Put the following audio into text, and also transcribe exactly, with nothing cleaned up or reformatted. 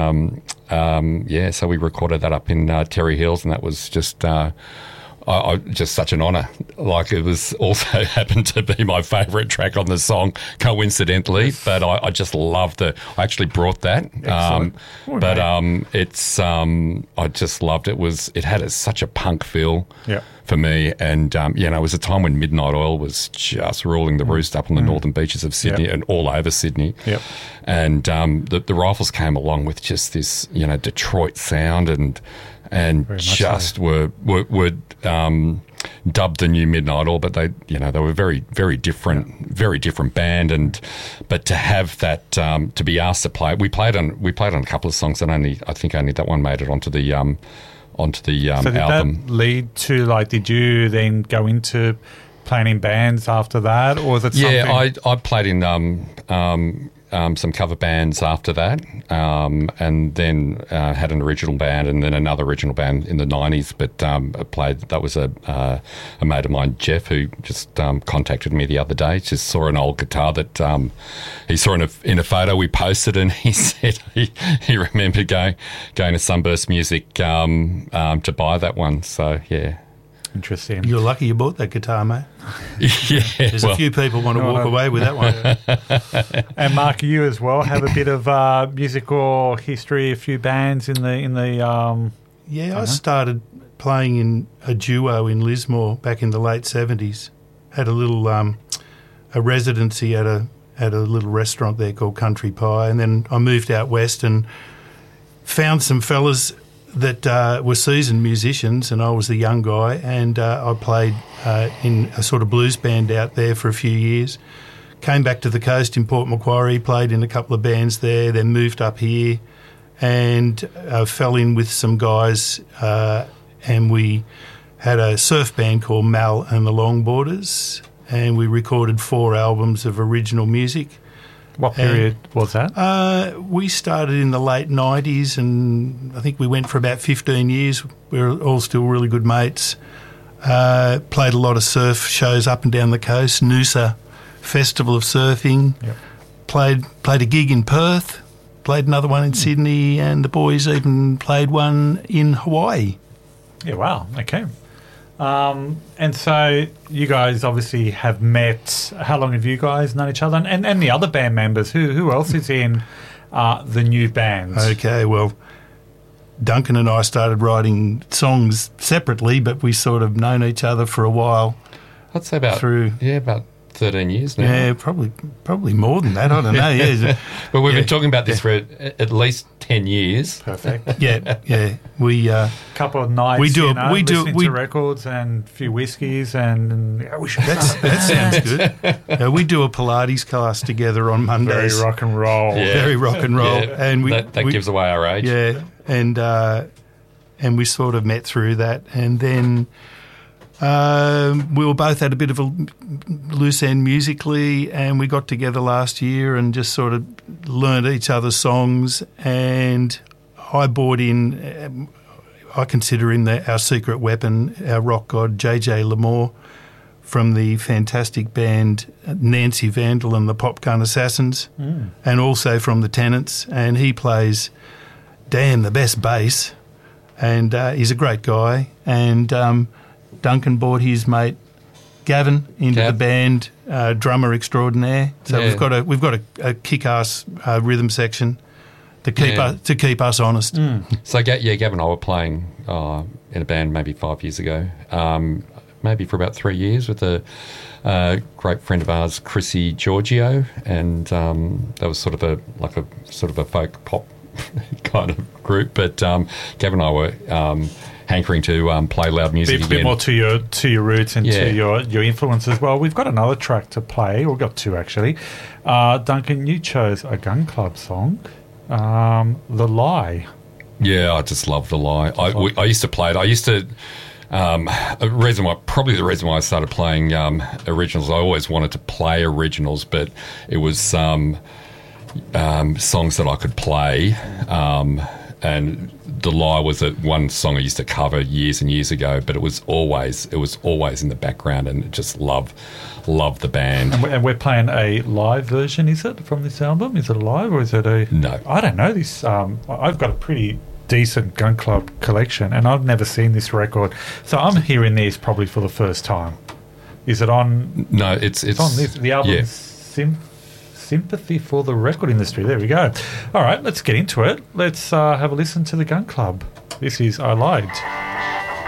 um, um, yeah, so we recorded that up in uh, Terry Hills, and that was just uh, I, I, just such an honour. Like, it was also happened to be my favourite track on the song, coincidentally. But I, I just loved the. I actually brought that. Um, oh, but mate. um, it's um, I just loved it. it was it had a, such a punk feel. Yeah. For me, and um, you know, it was a time when Midnight Oil was just ruling the roost up on the Mm. northern beaches of Sydney Yep. and all over Sydney. Yep. And um, the, the Rifles came along with just this, you know, Detroit sound, and and Very much just so. were were, were um, dubbed the new Midnight Oil, but they, you know, they were very very different, yeah. very different band, and but to have that um, to be asked to play, we played on we played on a couple of songs, and only I think only that one made it onto the. Um, onto the um, so did album. that lead to, like, did you then go into playing in bands after that, or was it something? Yeah, I, I played in um, um, um, some cover bands after that, um, and then uh, had an original band, and then another original band in the nineties. But um, I played. That was a uh, a mate of mine, Jeff, who just um, contacted me the other day. Just saw an old guitar that um, he saw in a in a photo we posted, and he said he, he remembered going going to Sunburst Music um, um, to buy that one. So yeah. Interesting. You're lucky you bought that guitar, mate. Yeah, There's well, a few people want to No, walk no. away with that one. And Mark, you as well have a bit of uh, musical history, a few bands in the in the. Um, Yeah, I Uh-huh. started playing in a duo in Lismore back in the late seventies. Had a little um, a residency at a at a little restaurant there called Country Pie, and then I moved out west and found some fellas that uh, were seasoned musicians, and I was the young guy, and uh, I played uh, in a sort of blues band out there for a few years. Came back to the coast in Port Macquarie, played in a couple of bands there, then moved up here, and uh, fell in with some guys, uh, and we had a surf band called Mal and the Longboarders, and we recorded four albums of original music. what period was that? Uh, we started in the late nineties, and I think we went for about fifteen years. We were all still really good mates. Uh, played a lot of surf shows up and down the coast, Noosa Festival of Surfing. Yep. Played played a gig in Perth, played another one in Sydney, and the boys even played one in Hawaii. Yeah, wow. Okay. Um, and so you guys obviously have met. How long have you guys known each other? And, and, and the other band members, who who else is in uh, the new bands? Okay, well, Duncan and I started writing songs separately, but we sort of known each other for a while. I'd say about Through- yeah about thirteen years now. Yeah, probably probably more than that. I don't know. Yeah, But we've Yeah. been talking about this for at, at least ten years. Perfect. yeah, yeah. We uh, Couple of nights, We do- you know, we do- listening we- to records and a few whiskies, and, and yeah, we should. that's, that sounds good. Uh, we do a Pilates class together on Very Mondays. rock and roll. Yeah. Very rock and roll, Yeah, and we that, that we- gives away our age. Yeah, and uh, and we sort of met through that, and then um, we were both at a bit of a loose end musically, and we got together last year and just sort of learned each other's songs. And I bought in, um, I consider him the, our secret weapon, our rock god J J Lamore from the fantastic band Nancy Vandal and the Popgun Assassins, Mm. and also from the Tenants, and he plays damn the best bass, and uh, he's a great guy. And um, Duncan brought his mate Gavin into Gav. the band, uh, drummer extraordinaire. So Yeah. we've got a we've got a, a kick-ass uh, rhythm section to keep Yeah. us to keep us honest. So Ga- yeah, Gavin and I were playing uh, in a band maybe five years ago, um, maybe for about three years with a uh, great friend of ours, Chrissy Giorgio, and um, that was sort of a like a sort of a folk pop kind of group. But um, Gavin and I were um, hankering to um, play loud music Bit, again. bit more to your to your roots and Yeah. to your your influence as well. We've got another track to play. We've got two actually. Uh, Duncan, you chose a Gun Club song, um, "The Lie." Yeah, I just love The Lie. I, we, I used to play it. I used to. Um, a reason why, probably the reason why I started playing um, originals. I always wanted to play originals, but it was um, um, songs that I could play, um, and Delilah was a, one song I used to cover years and years ago, but it was always it was always in the background, and just love love the band. And we're, and we're playing a live version, is it, from this album? Is it a live or is it a... No. I don't know this. Um, I've got a pretty decent Gun Club collection, and I've never seen this record. So I'm hearing this probably for the first time. Is it on... No, it's... It's, it's on this. The album yeah. Sim, Sympathy for the Record Industry. There we go. All right, let's get into it. Let's uh, have a listen to the Gun Club. This is I Lied.